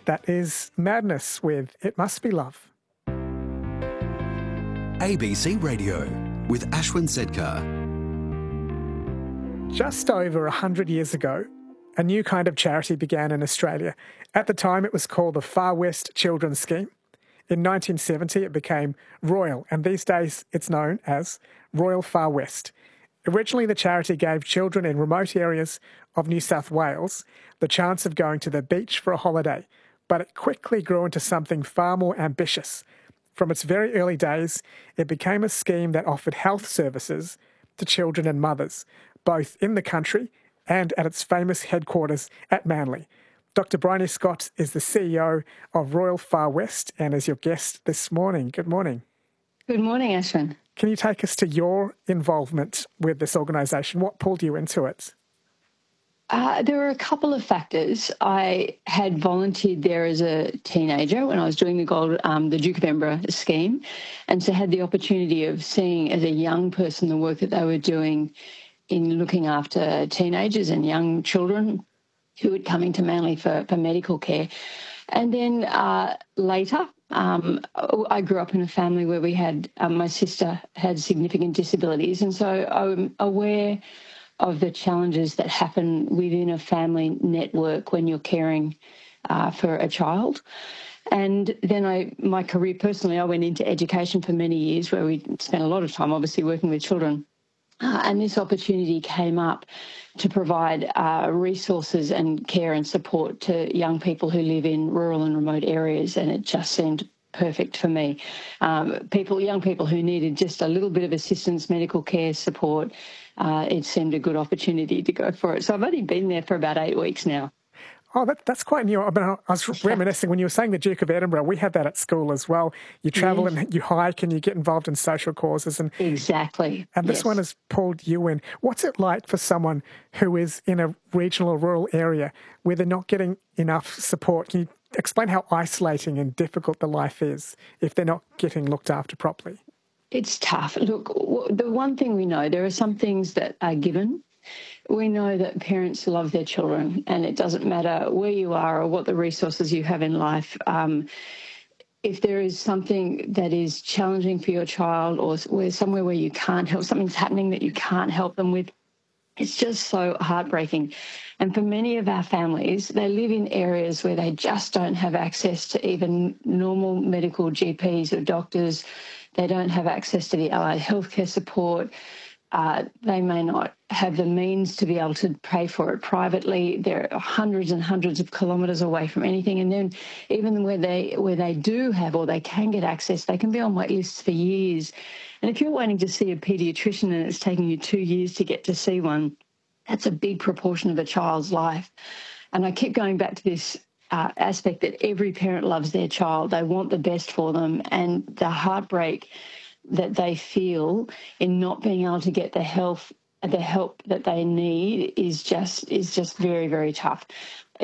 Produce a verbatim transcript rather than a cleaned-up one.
That is Madness with It Must Be Love. A B C Radio with Ashwin Sedkar. Just over one hundred years ago, a new kind of charity began in Australia. At the time, it was called the Far West Children's Scheme. In nineteen seventy, it became Royal, and these days it's known as Royal Far West. Originally, the charity gave children in remote areas of New South Wales the chance of going to the beach for a holiday, but it quickly grew into something far more ambitious. From its very early days, it became a scheme that offered health services to children and mothers, both in the country and at its famous headquarters at Manly. Doctor Bryony Scott is the C E O of Royal Far West and is your guest this morning. Good morning. Good morning, Ashwin. Can you take us to your involvement with this organisation? What pulled you into it? Uh, there were a couple of factors. I had volunteered there as a teenager when I was doing the Gold, um, the Duke of Edinburgh scheme, and so had the opportunity of seeing as a young person the work that they were doing in looking after teenagers and young children who were coming to Manly for, for medical care. And then uh, later, um, I grew up in a family where we had, um, my sister had significant disabilities, and so I'm aware of the challenges that happen within a family network when you're caring uh, for a child. And then I, my career personally, I went into education for many years where we spent a lot of time obviously working with children. Uh, and this opportunity came up to provide uh, resources and care and support to young people who live in rural and remote areas, and it just seemed perfect for me. Um, people, young people who needed just a little bit of assistance, medical care, support, uh, it seemed a good opportunity to go for it. So I've only been there for about eight weeks now. Oh, that, that's quite new. I, mean, I was reminiscing when you were saying the Duke of Edinburgh, we had that at school as well. You travel Yes. and you hike and you get involved in social causes. And Exactly. And this Yes. one has pulled you in. What's it like for someone who is in a regional or rural area where they're not getting enough support? Can you explain how isolating and difficult the life is if they're not getting looked after properly? It's tough. Look, w- the one thing we know, there are some things that are given. We know that parents love their children, and it doesn't matter where you are or what the resources you have in life. Um, if there is something that is challenging for your child, or where somewhere where you can't help, something's happening that you can't help them with, it's just so heartbreaking. And for many of our families, they live in areas where they just don't have access to even normal medical G Ps or doctors. They don't have access to the allied healthcare support. Uh, they may not have the means to be able to pay for it privately. They're hundreds and hundreds of kilometres away from anything. And then even where they where they do have or they can get access, they can be on wait lists for years. And if you're waiting to see a paediatrician and it's taking you two years to get to see one, that's a big proportion of a child's life. And I keep going back to this uh, aspect that every parent loves their child. They want the best for them. And the heartbreak that they feel in not being able to get the health, the help that they need is just is just very, very tough.